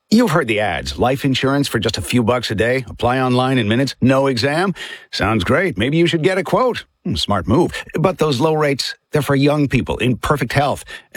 You've heard the ads. Life insurance for just a few bucks a day. Apply online in minutes. No exam. Sounds great. Maybe you should get a quote. Smart move. But those low rates, they're for young people in perfect health.